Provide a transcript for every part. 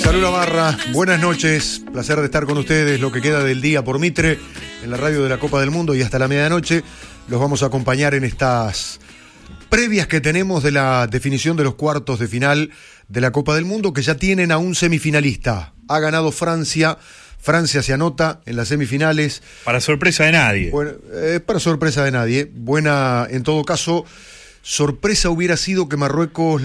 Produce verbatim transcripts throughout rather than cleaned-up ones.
Salud Navarra, buenas noches, placer de estar con ustedes, lo que queda del día por Mitre, en la radio de la Copa del Mundo y hasta la medianoche. Los vamos a acompañar en estas previas que tenemos de la definición de los cuartos de final de la Copa del Mundo, que ya tienen a un semifinalista. Ha ganado Francia, Francia se anota en las semifinales. Para sorpresa de nadie. Bueno, eh, para sorpresa de nadie. Buena, en todo caso, sorpresa hubiera sido que Marruecos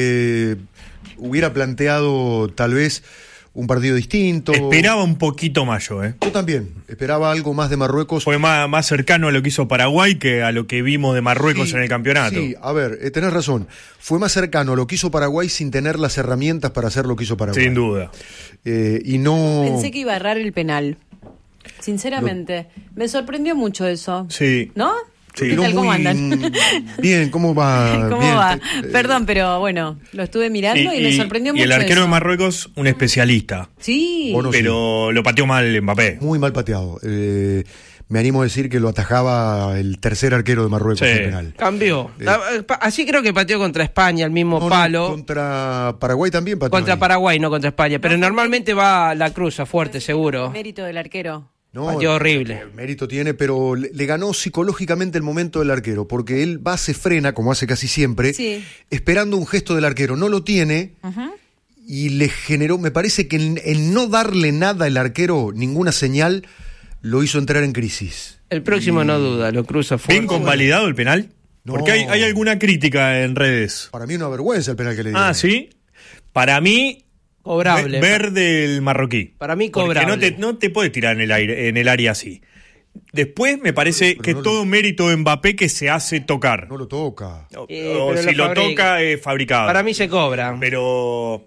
le hubiera planteado tal vez un partido distinto. Esperaba un poquito más yo, ¿eh? Yo también, esperaba algo más de Marruecos. Fue más, más cercano a lo que hizo Paraguay que a lo que vimos de Marruecos Sí, en el campeonato. Sí, a ver, eh, tenés razón. Fue más cercano a lo que hizo Paraguay sin tener las herramientas para hacer lo que hizo Paraguay. Sin duda. Eh, y no... Pensé que iba a errar el penal. Sinceramente. Lo... Me sorprendió mucho eso. Sí. ¿No? Sí. ¿Qué tal? ¿Cómo muy... andan? Bien, ¿cómo va? ¿Cómo Bien. va? Eh, Perdón, pero bueno, lo estuve mirando y, y me sorprendió y mucho el arquero eso. de Marruecos, un especialista. Sí. Bueno, pero sí. Lo pateó mal Mbappé. Muy mal pateado. Eh, me animo a decir que lo atajaba el tercer arquero de Marruecos Sí. en penal. Cambió. Eh. Así creo que pateó contra España, el mismo No, no, palo. contra Paraguay también pateó. Contra ahí. Paraguay, no contra España. Pero normalmente va la cruza fuerte, seguro. Mérito del arquero. No, Pateó horrible. el mérito tiene, pero le, le ganó psicológicamente el momento del arquero, porque él va, se frena, como hace casi siempre, Sí. esperando un gesto del arquero. No lo tiene Ajá. y le generó, me parece que en, en no darle nada al arquero, ninguna señal, lo hizo entrar en crisis. El próximo no duda, lo cruza fuerte. ¿Bien convalidado el penal? No. Porque hay, hay alguna crítica en redes. Para mí una vergüenza el penal que le dio. Ah, ¿sí? Para mí, Cobrable. ve- verde el marroquí. Para mí Porque cobrable. no te, no te puede tirar en el aire, en el área así. Después me parece Pero que no es lo- todo mérito de Mbappé que se hace tocar. No lo toca. O, Eh, o pero si lo lo fabrica. toca es fabricado. Para mí se cobra. Pero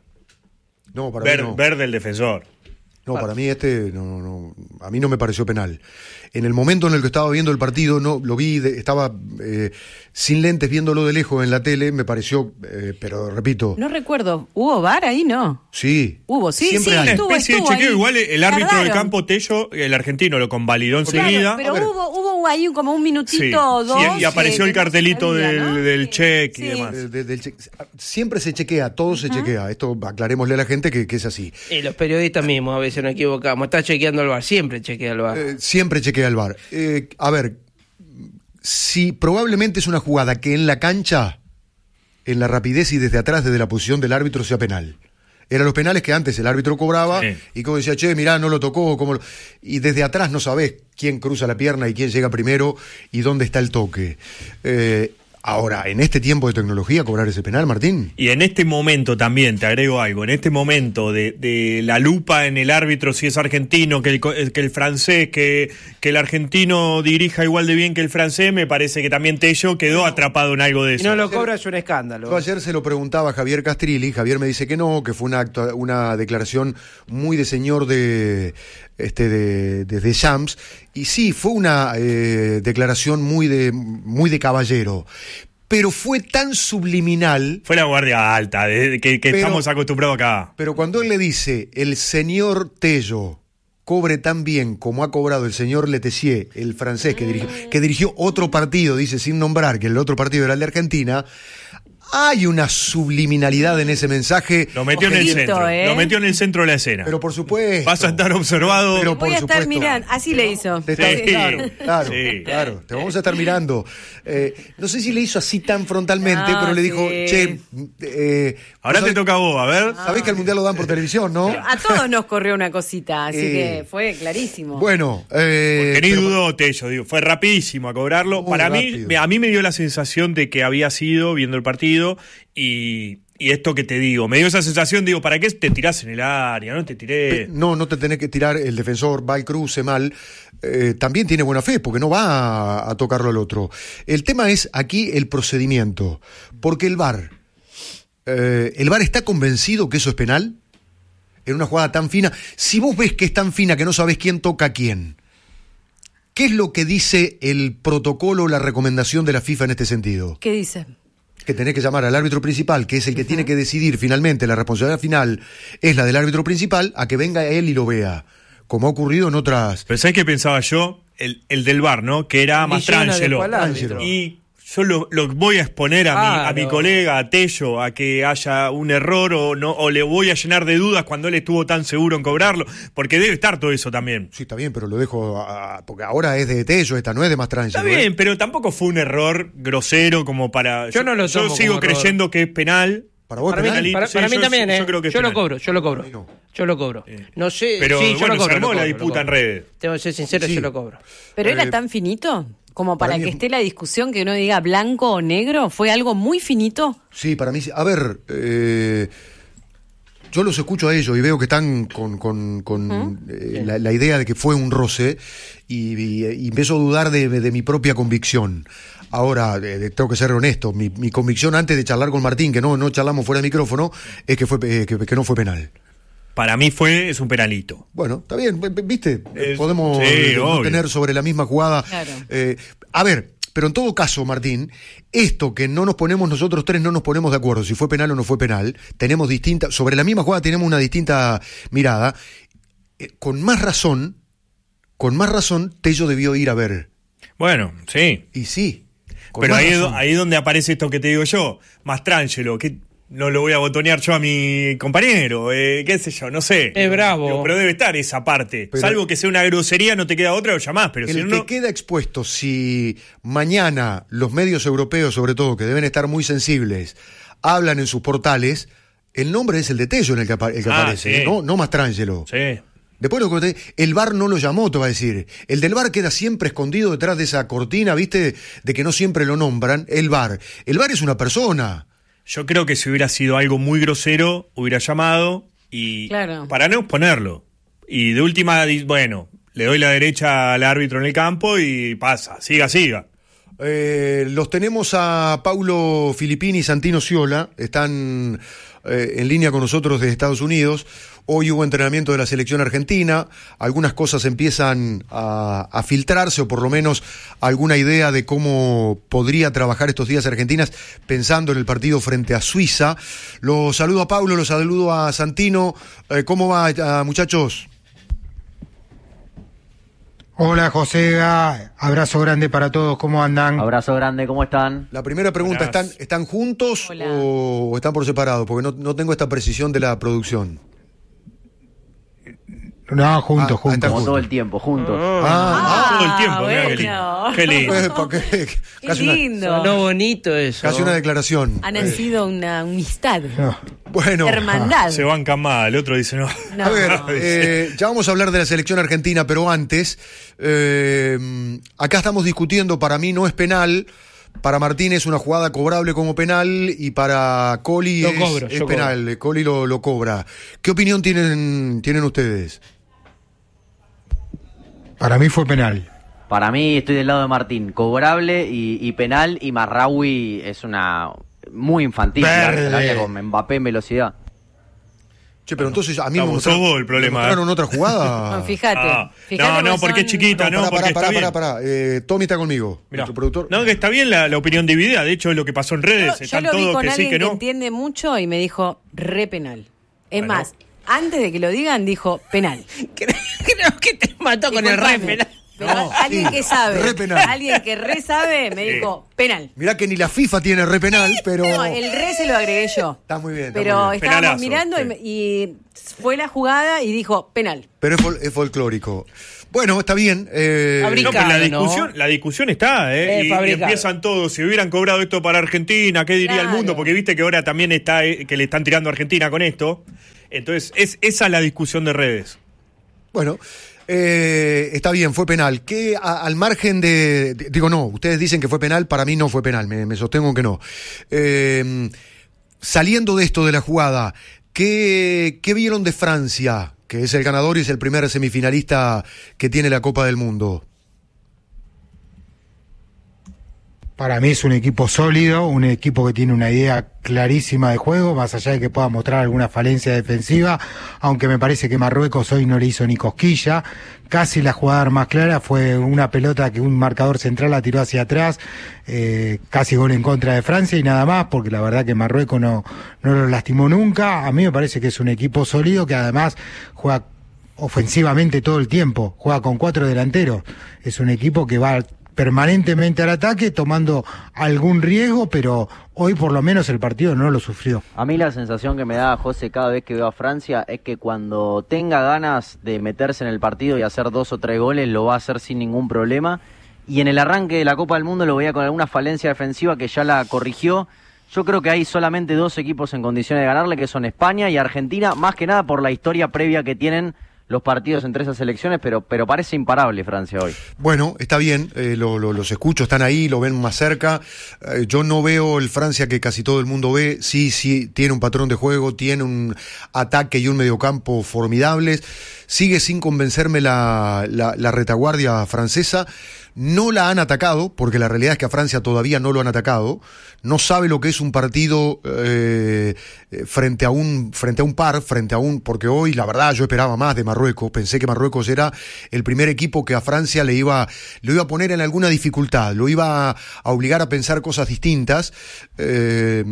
No, para ver- mí no. verde el defensor. No, para mí este, no, no, no, a mí no me pareció penal. En el momento en el que estaba viendo el partido, no lo vi, de- estaba eh, sin lentes viéndolo de lejos en la tele, me pareció, eh, pero repito, No recuerdo. ¿Hubo V A R ahí? No. sí. Hubo, sí, siempre sí, hay. Una estuvo, especie de estuvo chequeo. ahí. Igual el árbitro de Tardaron. campo Tello, el argentino, lo convalidó enseguida. Claro, pero A ver. hubo, hubo ahí como un minutito Sí. o dos. Sí, y apareció que- el que no se cartelito sabía, del, ¿no? del Sí. check y Sí. demás. Eh, de- del che- siempre se chequea, todo se chequea. Esto aclarémosle a la gente que, que es así. Y los periodistas mismos a veces nos equivocamos. Está chequeando el V A R, siempre chequea el V A R. Eh, siempre chequea el V A R. Eh, a ver, si probablemente es una jugada que en la cancha, en la rapidez y desde atrás, desde la posición del árbitro, sea penal. Eran los penales que antes el árbitro cobraba Sí. y como decía, che, mirá, no lo tocó. ¿Cómo lo-?". Y desde atrás no sabés quién cruza la pierna y quién llega primero y dónde está el toque. Eh, ahora, en este tiempo de tecnología, cobrar ese penal, Martín. Y en este momento también, te agrego algo, en este momento de, de la lupa en el árbitro, si es argentino, que el, co- que el francés, que, que el argentino dirija igual de bien que el francés, me parece que también Tello quedó atrapado en algo de Si eso. no lo cobra es un escándalo. Yo ayer se lo preguntaba a Javier Castrilli, Javier me dice que no, que fue una, actua- una declaración muy de señor de este de, de, de Shams, y sí, fue una eh, declaración muy de, muy de caballero, pero fue tan subliminal, Fue la guardia alta, de, que, que Pero- estamos acostumbrados acá. pero cuando él le dice, el señor Tello cobre tan bien como ha cobrado el señor Letessier, el francés que dirigió, que dirigió otro partido, dice sin nombrar que el otro partido era el de Argentina, hay una subliminalidad en ese mensaje. Lo metió en el Ojito, centro, ¿eh? lo metió en el centro de la escena. Pero por supuesto. Vas a estar observado. Pero Voy por a estar supuesto. mirando. Así le hizo. Te está- Sí. Claro, claro, Sí. claro. Te vamos a estar mirando. Eh, no sé si le hizo así tan frontalmente, Ah, pero le dijo, sí. che, eh, Ahora vos te sabés- toca a vos, a ver. Sabés que el Mundial lo dan por televisión, ¿no? A todos nos corrió una cosita, así Eh, que fue clarísimo. Bueno, eh, Porque ni pero- dudó Tello, digo, fue rapidísimo a cobrarlo. Muy Para rápido. mí, me- a mí me dio la sensación de que había sido viendo el partido y, y esto que te digo, me dio esa sensación, digo, ¿para qué te tirás en el área? No te tiré. No, no te tenés que tirar, el defensor va al cruce mal, eh, también tiene buena fe, porque no va a, a tocarlo al otro. El tema es aquí el procedimiento, porque el V A R, eh, ¿el V A R está convencido que eso es penal? En una jugada tan fina, si vos ves que es tan fina que no sabés quién toca a quién, ¿qué es lo que dice el protocolo o la recomendación de la FIFA en este sentido? ¿Qué dice? Que tenés que llamar al árbitro principal, que es el que uh-huh. tiene que decidir finalmente, la responsabilidad final es la del árbitro principal, a que venga él y lo vea, como ha ocurrido en otras... Pero ¿sabés qué pensaba yo? El, el del V A R, ¿no? Que era Mastrangelo. Y Yo lo, lo voy a exponer a, Claro. mi, a mi colega, a Tello, a que haya un error o no o le voy a llenar de dudas cuando él estuvo tan seguro en cobrarlo, porque debe estar todo eso también. Sí, está bien, pero lo dejo, a- porque ahora es de Tello, esta no es de Mastrangelo. Está bien, pero tampoco fue un error grosero como para... Yo no lo Yo tomo sigo como error. creyendo que es penal. Para vos, Para mí, penal. para, Sí, para mí yo- también, yo ¿eh? creo que es yo lo penal. cobro, yo lo cobro. Ay, no. Yo lo cobro. No sé, Pero sí, yo bueno, lo cobro. se armó lo la cobro, disputa lo en cobro. redes. Tengo que ser sincero, Sí. yo lo cobro. Pero Eh, era tan finito como para, para mí que es- esté la discusión que uno diga blanco o negro. ¿Fue algo muy finito? Sí, para mí sí. A ver, eh, yo los escucho a ellos y veo que están con, con- con, eh, la, la idea de que fue un roce y, y- y empiezo a dudar de, de mi propia convicción. Ahora, de- de- tengo que ser honesto, mi, mi convicción antes de charlar con Martín, que no, no charlamos fuera de micrófono, es que, fue, eh, que, que no fue penal. Para mí fue, es un penalito. Bueno, está bien, v- v- viste, Es- podemos sí, eh, no obvio. tener sobre la misma jugada. Claro. eh, a ver, pero en todo caso, Martín, esto que no nos ponemos nosotros tres, no nos ponemos de acuerdo si fue penal o no fue penal, tenemos distinta, sobre la misma jugada tenemos una distinta mirada, eh, con más razón, con más razón, Tello debió ir a ver. Bueno, sí. Y sí. con Pero más ahí es, razón. ahí es donde aparece esto que te digo yo. Mastrangelo, que no lo voy a botonear yo a mi compañero, eh, qué sé yo, no sé. Es bravo. Digo, pero debe estar esa parte. Pero- Salvo que sea una grosería, no te queda otra, lo llamás. Pero El si que no, queda expuesto, si mañana los medios europeos, sobre todo, que deben estar muy sensibles, hablan en sus portales, el nombre es el de Tello en el que, apa- el que Ah, aparece, sí. ¿eh? no, no Mastrangelo. sí. Después lo que te- el V A R no lo llamó, te va a decir. El del V A R queda siempre escondido detrás de esa cortina, ¿viste? De que no siempre lo nombran. El V A R. El V A R es una persona. Yo creo que si hubiera sido algo muy grosero, hubiera llamado y Claro. para no exponerlo. Y de última, di- bueno, le doy la derecha al árbitro en el campo y pasa, siga, siga. Eh, los tenemos a Paulo Filippini y Santino Ciola. Están eh, en línea con nosotros de Estados Unidos. Hoy hubo entrenamiento de la selección argentina. Algunas cosas empiezan a, a filtrarse, o por lo menos alguna idea de cómo podría trabajar estos días Argentinas, pensando en el partido frente a Suiza. Los saludo a Paulo, los saludo a Santino. Eh, ¿Cómo va, eh, muchachos? Hola Josega, abrazo grande para todos, ¿cómo andan? Abrazo grande, ¿cómo están? La primera pregunta, Buenas. ¿están, ¿están juntos Hola. o, o están por separado? Porque no, no tengo esta precisión de la producción. No, juntos, Ah, juntos. están Como juntos. todo el tiempo, juntos. Ah, Todo el tiempo, mirá qué lindo. bueno. Qué lindo. eh, pa' que- Qué casi, una, lindo. Sonó bonito eso. casi una declaración. Ha Eh, nacido una amistad, No. bueno, hermandad. Se bancan mal, el otro dice no. No. a ver, eh, ya vamos a hablar de la selección argentina, pero antes, eh, acá estamos discutiendo, para mí no es penal, para Martín es una jugada cobrable como penal y para Coli Lo es, cobro, es yo penal, Coli lo, lo cobra. ¿Qué opinión tienen, tienen ustedes? Para mí fue penal. Para mí estoy del lado de Martín, cobrable y, y penal, y Marraoui es una muy infantil, Verde. la área con Mbappé en velocidad. Che, pero entonces a mí No, me sos mostraron, vos el problema, me mostraron eh. otra jugada. No, fíjate. Ah, fíjate no, no, porque es son- chiquita, no, pará, porque pará, está pará, bien. pará, pará. Eh, Tommy está conmigo, Mirá. nuestro productor. No, que está bien la, la opinión dividida, de hecho es lo que pasó en Yo, redes, yo están lo vi todos con que sí, alguien que que, no. entiende mucho y me dijo re penal. Es Bueno. más, antes de que lo digan, dijo penal. Creo, creo que te mató con el re Disculpame, penal. pero No, alguien sí, que sabe, re penal. alguien que re sabe, me Sí. dijo penal. Mirá que ni la FIFA tiene re penal, pero... No, el re se lo agregué yo. Está muy bien, está Pero muy bien. estábamos Penalazo, mirando y sí. me- y, fue la jugada y dijo penal. Pero es, fol- es folclórico. Bueno, está bien. Eh, Fabrica- No, pero la Fabricado, discusión, ¿no? la discusión está, ¿eh? Es y, y fabricado. empiezan todos, si hubieran cobrado esto para Argentina, ¿qué diría Claro. el mundo? Porque viste que ahora también está, eh, que le están tirando a Argentina con esto. Entonces, es esa es la discusión de redes. Bueno, eh, está bien, fue penal. Que al margen de, de- Digo, no, ustedes dicen que fue penal, para mí no fue penal, me, me sostengo que no. Eh, saliendo de esto de la jugada, ¿qué, ¿qué vieron de Francia? Que es el ganador y es el primer semifinalista que tiene la Copa del Mundo. Para mí es un equipo sólido, un equipo que tiene una idea clarísima de juego, más allá de que pueda mostrar alguna falencia defensiva, aunque me parece que Marruecos hoy no le hizo ni cosquilla. Casi la jugada más clara fue una pelota que un marcador central la tiró hacia atrás, eh, casi gol en contra de Francia y nada más, porque la verdad que Marruecos no, no lo lastimó nunca. A mí me parece que es un equipo sólido que además juega ofensivamente todo el tiempo, juega con cuatro delanteros. Es un equipo que va permanentemente al ataque, tomando algún riesgo, pero hoy por lo menos el partido no lo sufrió. A mí la sensación que me da José cada vez que veo a Francia es que cuando tenga ganas de meterse en el partido y hacer dos o tres goles, lo va a hacer sin ningún problema. Y en el arranque de la Copa del Mundo lo veía con alguna falencia defensiva que ya la corrigió. Yo creo que hay solamente dos equipos en condiciones de ganarle, que son España y Argentina, más que nada por la historia previa que tienen los partidos entre esas selecciones, pero, pero parece imparable Francia hoy. Bueno, está bien, eh, lo, lo, los escucho, están ahí, lo ven más cerca. Eh, yo no veo el Francia que casi todo el mundo ve. Sí, sí, tiene un patrón de juego, tiene un ataque y un mediocampo formidables. Sigue sin convencerme la, la, la retaguardia francesa. No la han atacado, porque la realidad es que a Francia todavía no lo han atacado. No sabe lo que es un partido eh, frente a un frente a un par, frente a un... Porque hoy, la verdad, yo esperaba más de Marruecos. Pensé que Marruecos era el primer equipo que a Francia le iba, lo iba a poner en alguna dificultad, lo iba a obligar a pensar cosas distintas. Eh,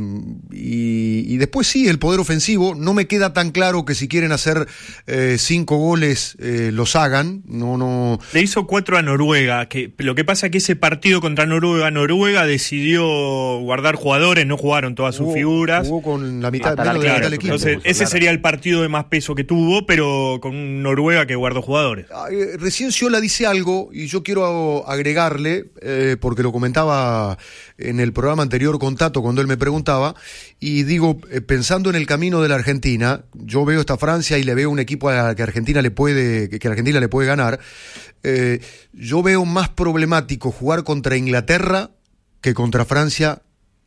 y, y después sí, el poder ofensivo. No me queda tan claro que si quieren hacer eh, cinco goles, eh, los hagan. No, no... Le hizo cuatro a Noruega, que lo que pasa es que ese partido contra Noruega, Noruega decidió guardar jugadores, no jugaron todas sus Jugó, figuras. jugó con la mitad, Hasta la menos de la claro, mitad del equipo. Entonces, ese Claro. sería el partido de más peso que tuvo, pero con Noruega que guardó jugadores. Ah, eh, Recién Ciola dice algo y yo quiero agregarle, eh, porque lo comentaba en el programa anterior con Tato cuando él me preguntaba, y digo, eh, pensando en el camino de la Argentina, yo veo esta Francia y le veo un equipo a que Argentina le puede, que Argentina le puede ganar. Eh, yo veo más problemático jugar contra Inglaterra que contra Francia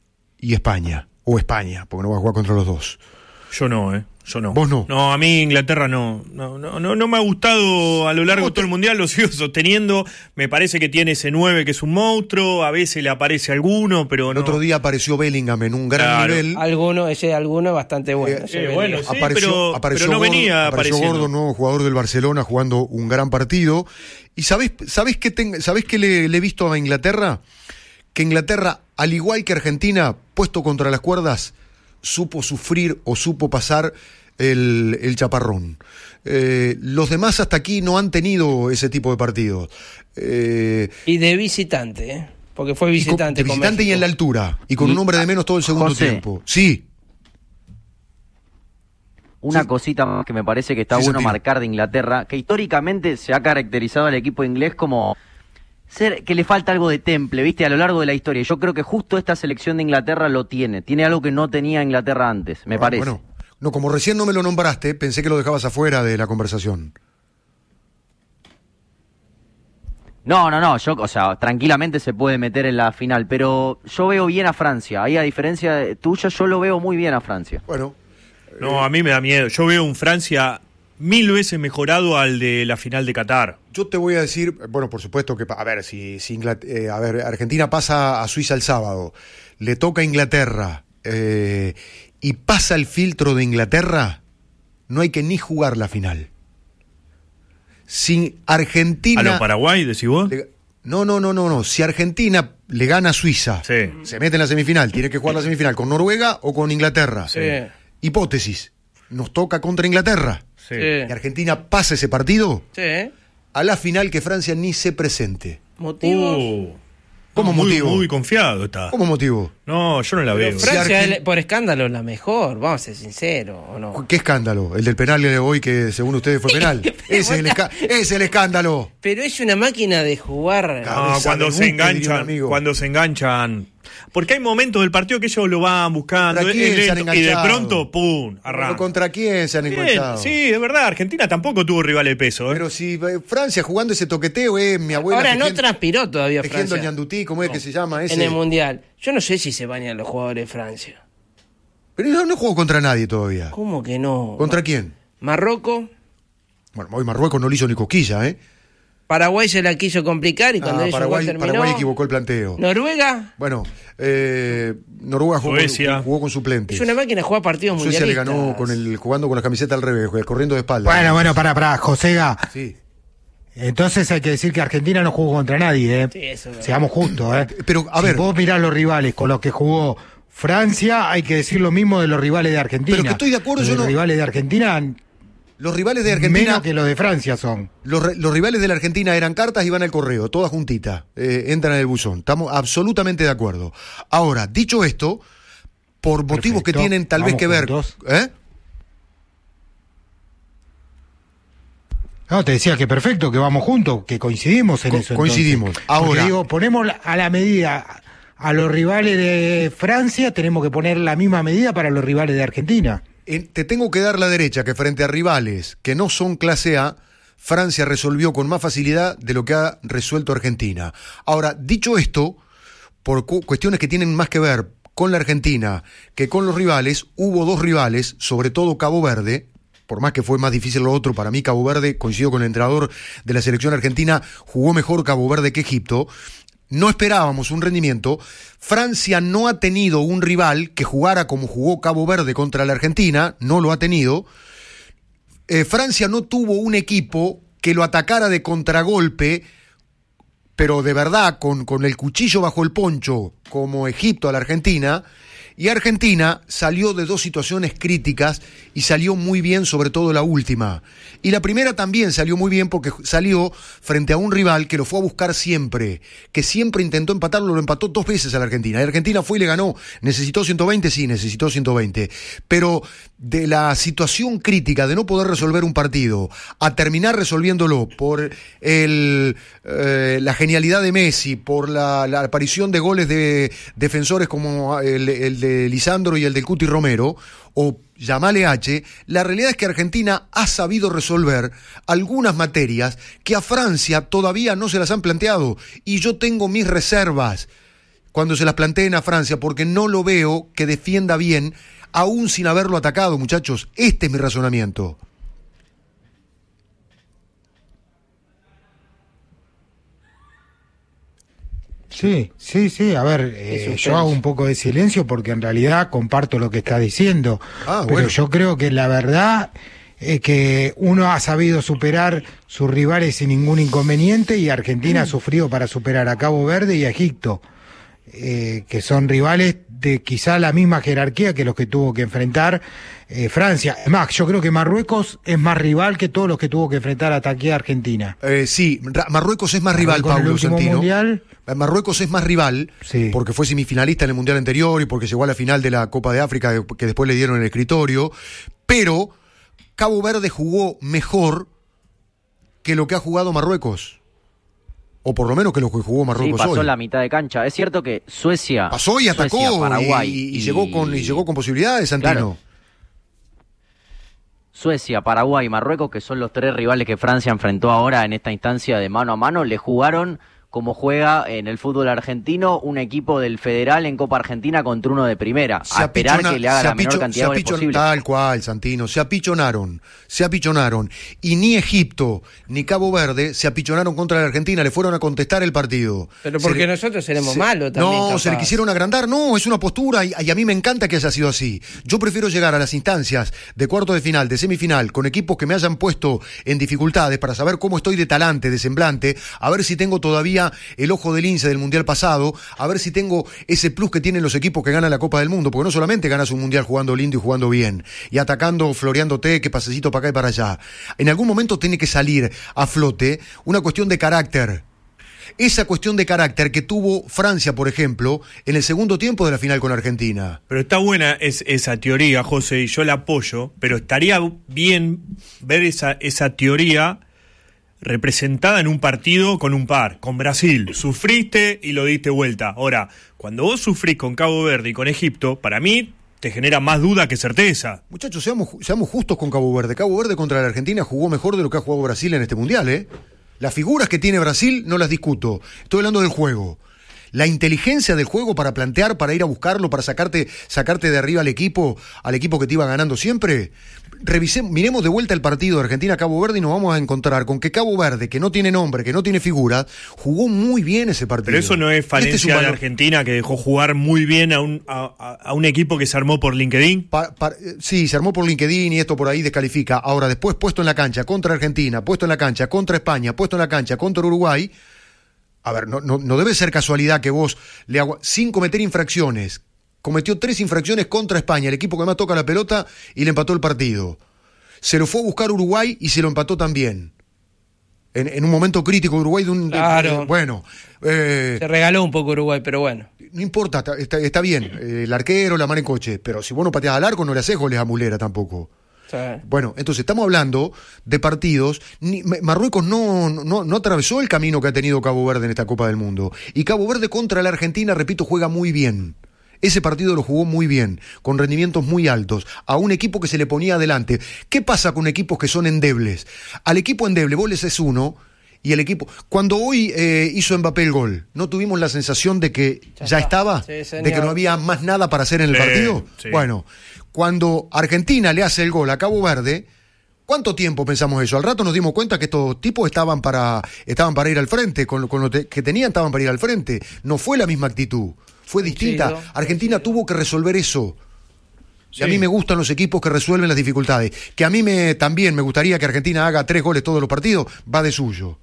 y España, o España, porque no va a jugar contra los dos. Yo no, ¿eh? Yo no. ¿Vos no? No, a mí Inglaterra no. No, no, no, no me ha gustado a lo largo de todo el Mundial, lo sigo sosteniendo. Me parece que tiene ese nueve que es un monstruo, a veces le aparece alguno, pero El no. otro día apareció Bellingham en un gran Claro. nivel. Alguno, ese alguno es bastante bueno. Eh, ese eh, venía. bueno, sí, apareció, pero- apareció pero no Gordon, venía apareció apareciendo. Gordon, nuevo jugador del Barcelona, jugando un gran partido. ¿Y sabés, sabés qué ten- sabés qué le, le he visto a Inglaterra? Que Inglaterra, al igual que Argentina, puesto contra las cuerdas, supo sufrir o supo pasar el, el chaparrón. Eh, los demás hasta aquí no han tenido ese tipo de partidos. Eh, Y de visitante, ¿eh? Porque fue y con- visitante. de con visitante y México. en la altura. Y con Y- un hombre de menos todo el segundo José. tiempo. Sí. Una Sí. cosita más que me parece que está Sí, bueno Santino. marcar de Inglaterra, que históricamente se ha caracterizado al equipo inglés como ser que le falta algo de temple, ¿viste? A lo largo de la historia. Yo creo que justo esta selección de Inglaterra lo tiene. Tiene algo que no tenía Inglaterra antes, me Ah, parece. Bueno, no, como recién no me lo nombraste, pensé que lo dejabas afuera de la conversación. No, no, no, yo, o sea, tranquilamente se puede meter en la final, pero yo veo bien a Francia. Ahí, a diferencia de tuya, yo lo veo muy bien a Francia. Bueno, No, a mí me da miedo. Yo veo un Francia mil veces mejorado al de la final de Qatar. yo te voy a decir, bueno, por supuesto que, a ver, si, si Inglat- eh, a ver, Argentina pasa a Suiza el sábado, le toca a Inglaterra eh, y pasa el filtro de Inglaterra, no hay que ni jugar la final. Si Argentina... ¿A lo Paraguay, decís vos? le- no, no, no, no, no. Si Argentina le gana a Suiza, Sí. se mete en la semifinal, tiene que jugar la semifinal con Noruega o con Inglaterra. Sí. Hipótesis, nos toca contra Inglaterra. Sí. Sí. Y Argentina pasa ese partido Sí, ¿eh? a la final, que Francia ni se presente. ¿Motivos? Uh, ¿Cómo muy, motivo? Muy confiado está. ¿Cómo motivo? No, yo no la Pero veo. Francia, Si Argen- es, por escándalo, la mejor. Vamos a ser sinceros, ¿o no? ¿Qué escándalo? El del penal de hoy, que según ustedes fue penal. Ese es el, esca- ese es el escándalo. Pero es una máquina de jugar. Claro. No, Cabeza cuando de se buque, diría un enganchan, amigo. cuando se enganchan. Porque hay momentos del partido que ellos lo van buscando. ¿Contra es quién se han lento, y de enganchado? pronto, ¡pum! ¿Pero Arranca. ¿Contra quién se han Bien, encontrado? sí, es verdad. Argentina tampoco tuvo rival de peso. ¿eh? Pero si eh, Francia jugando ese toqueteo, eh, mi abuela. Ahora no tejiendo- transpiró todavía tejiendo el Francia ñandutí, ¿cómo es que se llama ese? en el Mundial. Yo no sé si se bañan los jugadores de Francia. Pero no, no jugó contra nadie todavía. ¿Cómo que no? ¿Contra Ma- quién? Marruecos, Bueno, hoy Marruecos no le hizo ni cosquilla, ¿eh? Ellos se la quiso complicar y cuando Ah, hizo Paraguay, gol terminó. Paraguay equivocó el planteo. Noruega Bueno, eh, Noruega jugó, Suecia. con, jugó con suplentes. es una máquina de jugar partidos Suecia le mundialistas. ganó con el, jugando con la camiseta al revés, corriendo de espalda. Bueno, bueno, para, para, Josega. Sí. Entonces hay que decir que Argentina no jugó contra nadie, ¿eh? Sí, eso es verdad. Seamos justos, ¿eh? Pero, a si ver- vos mirás los rivales con los que jugó Francia, hay que decir lo mismo de los rivales de Argentina. Pero que estoy de acuerdo, Los yo no- rivales de Argentina Los rivales de Argentina... Menos que los de Francia son. Los, los rivales de la Argentina eran cartas y van al correo, todas juntitas, eh, entran en el buzón. Estamos absolutamente de acuerdo. Ahora, dicho esto, por Perfecto. motivos que tienen tal Vamos vez que ver... juntos. ¿Eh? No, te decía que perfecto, que vamos juntos, que coincidimos en Co- eso. coincidimos. Entonces. Ahora- Porque digo, ponemos la- a la medida a los rivales de Francia, tenemos que poner la misma medida para los rivales de Argentina. En- te tengo que dar la derecha que frente a rivales que no son clase A, Francia resolvió con más facilidad de lo que ha resuelto Argentina. Ahora, dicho esto, por cu- cuestiones que tienen más que ver con la Argentina que con los rivales, hubo dos rivales, sobre todo Cabo Verde. Por más que fue más difícil lo otro, para mí Cabo Verde, coincido con el entrenador de la selección argentina, jugó mejor Cabo Verde que Egipto. No esperábamos un rendimiento. Francia no ha tenido un rival que jugara como jugó Cabo Verde contra la Argentina, no lo ha tenido. Eh, Francia no tuvo un equipo que lo atacara de contragolpe, pero de verdad, con, con el cuchillo bajo el poncho, como Egipto a la Argentina. Y Argentina salió de dos situaciones críticas y salió muy bien, sobre todo la última. Y la primera también salió muy bien porque salió frente a un rival que lo fue a buscar siempre, que siempre intentó empatarlo, lo empató dos veces a la Argentina. Y Argentina fue y le ganó. ¿Necesitó ciento veinte? Sí, necesitó ciento veinte. Pero de la situación crítica de no poder resolver un partido a terminar resolviéndolo por el, eh, la genialidad de Messi, por la, la aparición de goles de defensores como el, el de Lisandro y el del Cuti Romero, o llamale H, la realidad es que Argentina ha sabido resolver algunas materias que a Francia todavía no se las han planteado, y yo tengo mis reservas cuando se las planteen a Francia, porque no lo veo que defienda bien, aún sin haberlo atacado, muchachos. Este es mi razonamiento. Sí, sí, sí. A ver, eh, yo hago un poco de silencio porque en realidad comparto lo que está diciendo. Ah, pero bueno. yo creo que la verdad es que uno ha sabido superar sus rivales sin ningún inconveniente y Argentina ha sufrido para superar a Cabo Verde y a Egipto, eh, que son rivales de quizá la misma jerarquía que los que tuvo que enfrentar eh, Francia. Es más, yo creo que Marruecos es más rival que todos los que tuvo que enfrentar hasta aquí a Argentina. Eh, sí, Ra- Marruecos es más rival, Marruecos en el Paulo último Santino. mundial. Marruecos es más rival, Sí. porque fue semifinalista en el Mundial anterior y porque llegó a la final de la Copa de África de- que después le dieron el escritorio, pero Cabo Verde jugó mejor que lo que ha jugado Marruecos, o por lo menos que lo que jugó Sí, Marruecos pasó hoy. la mitad de cancha. Es cierto que Suecia... Pasó y atacó Suecia, y- Paraguay y, y llegó con, y llegó con posibilidades, Santino. Claro. Suecia, Paraguay y Marruecos, que son los tres rivales que Francia enfrentó ahora en esta instancia de mano a mano, le jugaron como juega en el fútbol argentino un equipo del Federal en Copa Argentina contra uno de primera. Se A esperar apichona- que le haga se la menor apicho- cantidad de se goles apichon- posible. Tal cual, Santino, se apichonaron, se apichonaron. Y ni Egipto ni Cabo Verde se apichonaron contra la Argentina, le fueron a contestar el partido. Pero Se porque le- nosotros seremos se- malos también. No, capaz. se le quisieron agrandar, no, es una postura y, y a mí me encanta que haya sido así. Yo prefiero llegar a las instancias de cuarto de final, de semifinal, con equipos que me hayan puesto en dificultades para saber cómo estoy de talante, de semblante, a ver si tengo todavía el ojo del lince del Mundial pasado, a ver si tengo ese plus que tienen los equipos que ganan la Copa del Mundo, porque no solamente ganas un Mundial jugando lindo y jugando bien, y atacando, floreándote, que pasecito para acá y para allá. En algún momento tiene que salir a flote una cuestión de carácter. Esa cuestión de carácter que tuvo Francia, por ejemplo, en el segundo tiempo de la final con Argentina. Pero está buena es, esa teoría, José, y yo la apoyo, pero estaría bien ver esa, esa teoría representada en un partido con un par, con Brasil. Sufriste y lo diste vuelta. Ahora, cuando vos sufrís con Cabo Verde y con Egipto, para mí te genera más duda que certeza. Muchachos, seamos, seamos justos con Cabo Verde. Cabo Verde contra la Argentina jugó mejor de lo que ha jugado Brasil en este Mundial, ¿eh? Las figuras que tiene Brasil no las discuto. Estoy hablando del juego. La inteligencia del juego para plantear, para ir a buscarlo, para sacarte, sacarte de arriba al equipo, al equipo que te iba ganando siempre. Revisemos, miremos de vuelta el partido de Argentina-Cabo Verde y nos vamos a encontrar con que Cabo Verde, que no tiene nombre, que no tiene figura, jugó muy bien ese partido. Pero eso no es falencia Este un de valor- Argentina, que dejó jugar muy bien a un, a, a- a un equipo que se armó por LinkedIn. Pa- pa- sí, se armó por LinkedIn y esto por ahí descalifica. Ahora, después puesto en la cancha contra Argentina, puesto en la cancha contra España, puesto en la cancha contra Uruguay. A ver, no, no, no debe ser casualidad que vos, le agua- sin cometer infracciones, cometió tres infracciones contra España, el equipo que más toca la pelota, y le empató el partido. se lo fue a buscar Uruguay y se lo empató también. En, en un momento crítico Uruguay de un... Claro. De, bueno. Eh, Se regaló un poco Uruguay, pero bueno. No importa, está, está, está bien. Eh, el arquero, la mano en coche. Pero si vos no pateás al arco, no le haces goles a Mulera tampoco. Sí. Bueno, entonces estamos hablando de partidos. Ni, Marruecos no, no, no atravesó el camino que ha tenido Cabo Verde en esta Copa del Mundo. Y Cabo Verde contra la Argentina, repito, juega muy bien. Ese partido lo jugó muy bien, con rendimientos muy altos, a un equipo que se le ponía adelante. ¿Qué pasa con equipos que son endebles? Al equipo endeble vos le haces uno y el equipo... Cuando hoy eh, hizo Mbappé el gol, ¿no tuvimos la sensación de que ya, ya estaba? Sí, ¿de que no había más nada para hacer en el sí, partido? Sí. Bueno, cuando Argentina le hace el gol a Cabo Verde, ¿cuánto tiempo pensamos eso? Al rato nos dimos cuenta que estos tipos estaban para, estaban para ir al frente, con, con lo te, que tenían estaban para ir al frente. No fue la misma actitud. Fue distinta. Coincido, Argentina coincido. tuvo que resolver eso. Sí. Y a mí me gustan los equipos que resuelven las dificultades. Que a mí me también me gustaría que Argentina haga tres goles todos los partidos, va de suyo.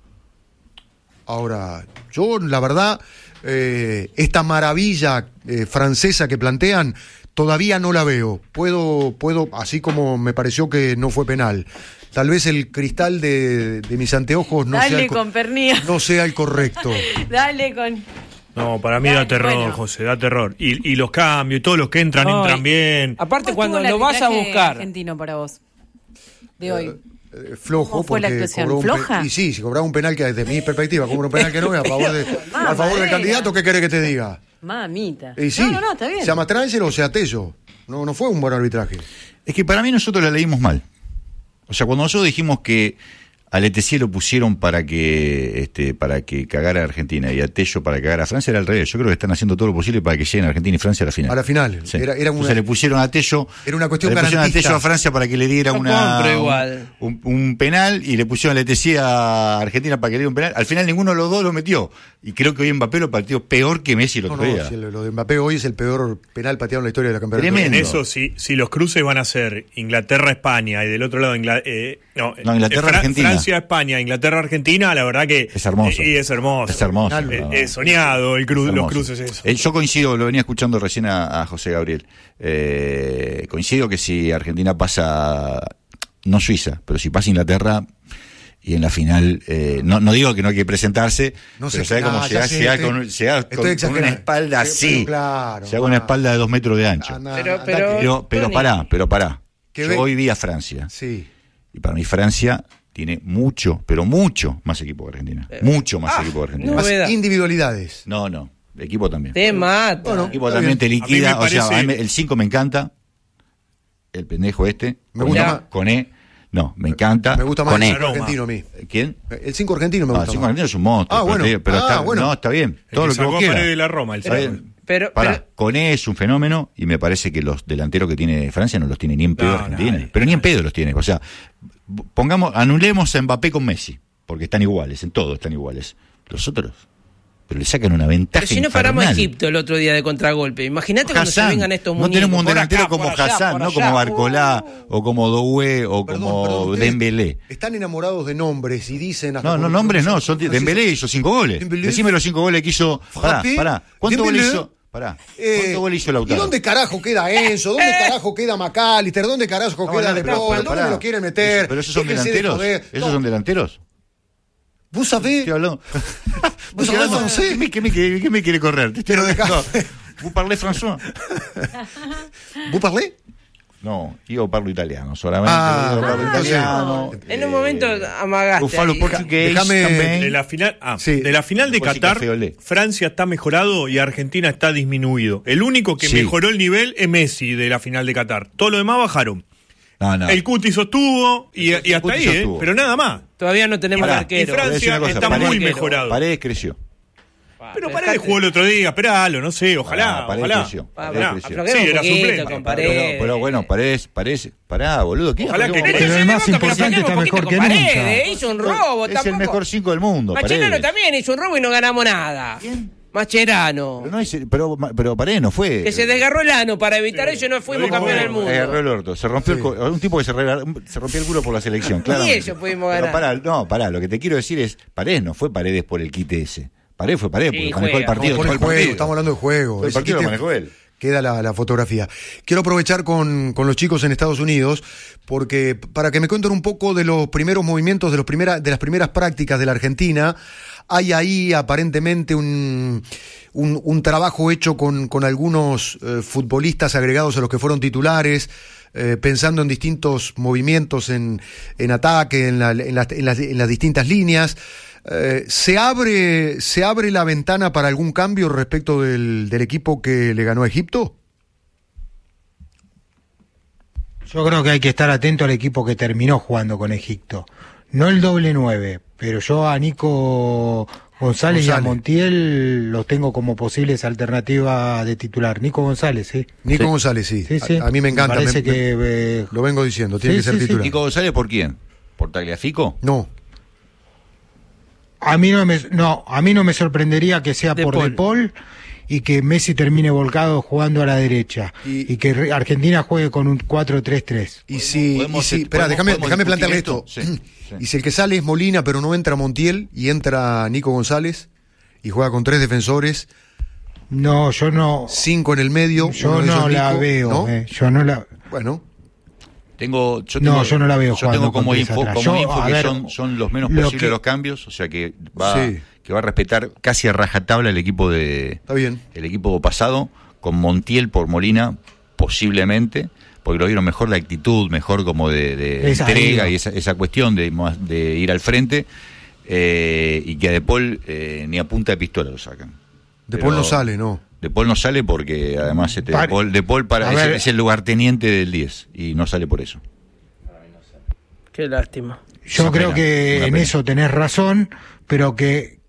Ahora, yo la verdad, eh, esta maravilla eh, francesa que plantean, todavía no la veo. Puedo, puedo, así como me pareció que no fue penal. Tal vez el cristal de, de mis anteojos no, Dale sea el, con pernía. no sea el correcto. Dale con... No, para mí da terror, bueno. José, da terror. Y, y los cambios, y todos los que entran, no, entran bien. Aparte, cuando lo vas a buscar. Argentino para vos, de hoy. Eh, flojo. ¿Cómo fue la actuación? ¿Floja? Y sí, si cobraba un penal que desde mi perspectiva, cobra un penal que no es a favor, de, a favor del candidato, ¿qué querés que te diga? Mamita. Y sí, no, no, no, está bien. Sea Mastrangelo o sea Tello. No, no fue un buen arbitraje. Es que para mí nosotros la leímos mal. O sea, cuando nosotros dijimos que a Letelier lo pusieron para que este para que cagara a Argentina y a Tello para cagar a Francia, era al revés. Yo creo que están haciendo todo lo posible para que lleguen a Argentina y Francia a la final. A la final. Sí. Era, era una, Entonces le pusieron a Tello, era una cuestión le pusieron garantista. a Tello a Francia para que le diera no una igual. Un, un penal y le pusieron a Letelier a Argentina para que le diera un penal. Al final ninguno de los dos lo metió. Y creo que hoy Mbappé lo pateó peor que Messi lo no, que no, si lo de Mbappé hoy es el peor penal pateado en la historia de la campeonato. Tremendo. En eso, si, si los cruces van a ser Inglaterra-España y del otro lado Ingla, eh, no, no, Inglaterra-Argentina. Francia-España, Inglaterra-Argentina, la verdad que es hermoso. Y es hermoso. Es hermoso. Es, es soñado el cru, es los cruces eso. Eh, yo coincido, lo venía escuchando recién a, a José Gabriel. Eh, coincido que si Argentina pasa, no Suiza, pero si pasa Inglaterra y en la final, eh, no, no digo que no hay que presentarse, no pero sabe cómo llega, llega con, llega con, con una espalda así, claro, llega con una espalda de dos metros de ancho. Anda, pero, pero, pero, pero pará, pero pará. Yo ve? hoy vi a Francia. Sí. Y para mí Francia tiene mucho, pero mucho más equipo que Argentina. Eh, mucho más ah, equipo que Argentina. Más individualidades. No, no. El equipo también. Te mata. Bueno, el equipo también te liquida. Parece... O sea, me, el cinco me encanta. El pendejo este. Me gusta más. Con E. No, me encanta. Me gusta más con el cinco argentino a mí. ¿Quién? El cinco argentino me no, gusta. El cinco argentino es un monstruo. Ah, bueno. Pero, pero ah, está, bueno. no, está bien. El todo que lo que vos quieras. de la Roma, el pero, pero, Pará, pero... con E es un fenómeno y me parece que los delanteros que tiene Francia no los tiene ni en pedo no, Argentina. No, pero ni en pedo los tiene. O sea, pongamos, anulemos a Mbappé con Messi, porque están iguales, en todo están iguales. Los otros, pero le sacan una ventaja. Pero si no paramos a Egipto el otro día de contragolpe, imagínate cuando se vengan estos muñecos. No tenemos un delantero acá, como allá, Hassan, no allá. Como Barcolá, uh, o como Doué, o perdón, como perdón, Dembélé. Están enamorados de nombres y dicen... Hasta no, no, nombres no, son, Dembélé hizo cinco goles. Dembélé. Decime los cinco goles que hizo... Pará, pará, ¿cuántos goles hizo? Pará, ¿cuántos goles hizo Lautaro? ¿Y dónde carajo queda Enzo? ¿Dónde carajo queda McAllister? ¿Dónde carajo no, queda De Paul? ¿Dónde me lo quieren meter? ¿Pero esos son delanteros? ¿Esos son delanteros? ¿Vos sabés? Estoy hablando. ¿Vos sabés francés? ¿Qué me, qué, me, qué me quiere correr? Te Pero dejá. ¿Vous parlez français? ¿Vous parlez? No, io parlo italiano solamente. Ah, io parlo entonces, italiano. Eh, en un momento amagaste. Ufalo portugués. Déjame. De la final, ah, sí. de la final de Qatar, Francia está mejorado y Argentina está disminuido. El único que sí. mejoró el nivel es Messi de la final de Qatar. Todo lo demás bajaron. No, no. El Cuti sostuvo y, y hasta ahí, ¿eh? Pero nada más. Todavía no tenemos Pará, arquero. Y Francia cosa, está Paredes, muy mejorado. Paredes creció. Pero Paredes jugó el otro día, esperalo, no sé, ojalá. Ah, Paredes ojalá. creció. Paredes creció. Sí, era suplente. Pero, pero bueno, Paredes, Paredes, pará, boludo. ¿Qué ojalá que pero el más importante está mejor que nunca. Hizo un robo, es el mejor cinco del mundo. Mascherano también hizo un robo y no ganamos nada. ¿Quién? Mascherano. Pero, no es, pero, pero Paredes no fue. Que se desgarró el ano para evitar sí. eso, no fuimos campeones del mundo. Agarró el orto. Se rompió sí. el, un tipo que se, re, se rompió el culo por la selección, claro. Y ellos pudimos ganar. Pero pará, no, pará, lo que te quiero decir es, Paredes no fue Paredes por el quite ese. Paredes fue Paredes porque sí, manejó el partido. No, por el juego, estamos hablando de juego. El partido lo manejó él. queda la, la fotografía. Quiero aprovechar con, con los chicos en Estados Unidos, porque para que me cuenten un poco de los primeros movimientos, de, los primera, de las primeras prácticas de la Argentina. Hay ahí aparentemente un, un, un trabajo hecho con, con algunos eh, futbolistas agregados a los que fueron titulares, eh, pensando en distintos movimientos en, en ataque, en, la, en, la, en, las, en las distintas líneas. Eh, ¿se abre, ¿Se abre la ventana para algún cambio respecto del, del equipo que le ganó a Egipto? Yo creo que hay que estar atento al equipo que terminó jugando con Egipto. No el doble nueve, pero yo a Nico González, González y a Montiel los tengo como posibles alternativas de titular. Nico González, sí. Nico sí. González, sí. sí, sí. A, a mí me encanta. Me parece me, que, me, eh, lo vengo diciendo, tiene sí, que ser sí, titular. sí. ¿Nico González por quién? ¿Por Tagliafico? No. A mí no me, no, a mí no me sorprendería que sea De por Paul. De Paul y que Messi termine volcado jugando a la derecha Y- y, que Argentina juegue con un cuatro tres tres. Y si, podemos- y si espera, podemos- déjame, podemos déjame discutir plantearle esto. esto. Sí, sí. Y si el que sale es Molina, pero no entra Montiel y entra Nico González y juega con tres defensores, No, yo no, cinco en el medio. yo uno de no ellos la Nico, veo, ¿no? eh, yo no la, Bueno, Tengo, yo No, tengo, yo no la veo Yo jugando tengo como con tres info, atrás. como Yo, info a que ver, son, son los menos lo posibles que- los cambios, o sea que va, Sí. que va a respetar casi a rajatabla el equipo de está bien. el equipo pasado, con Montiel por Molina, posiblemente, porque lo vieron mejor la actitud, mejor como de, de Esa entrega ahí, y esa, esa cuestión de, de ir al frente, eh, y que a De Paul eh, ni a punta de pistola lo sacan. De Pero Paul no sale, no. De Paul no sale porque además este, De Pare- Paul, De Paul para, A es, ver. es el lugarteniente del diez y no sale por eso. Qué lástima. yo Una creo pena, que una en pena. eso tenés razón, pero que,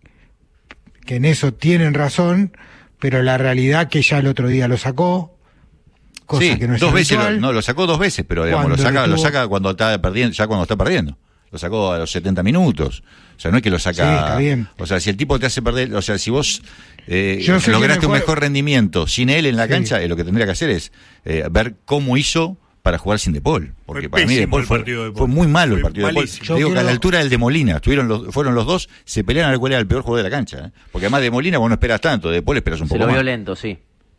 que en eso tienen razón, pero la realidad que ya el otro día lo sacó, cosa Sí, que no es dos veces, lo, habitual. no, lo sacó dos veces, pero digamos, lo Cuando saca, le lo tuvo- saca cuando está perdiendo, ya cuando está perdiendo. Lo sacó a los setenta minutos. O sea, no es que lo saca. Sí, está bien. O sea, si el tipo te hace perder, o sea, si vos eh, Yo sé que lograste un mejor- mejor rendimiento sin él en la Sí. cancha, eh, lo que tendría que hacer es eh, ver cómo hizo para jugar sin De Paul. Porque Fue para mí De pésimo Paul el fue, partido de De Paul. fue muy malo el Fue partido de De malísimo. Paul. Digo Yo que a la quiero- altura del de Molina, estuvieron los, fueron los dos, se pelean a ver cuál era el peor jugador de la cancha. ¿eh? Porque además de Molina vos no esperas tanto, de Paul esperas un Se poco lo más. vio lento, sí.